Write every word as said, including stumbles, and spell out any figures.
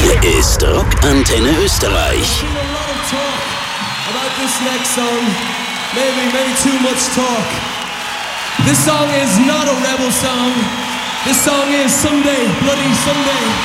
Hier ist Rockantenne Österreich. About this next song, maybe, maybe too much talk. This song is not a rebel song. This song is Someday, Bloody Someday.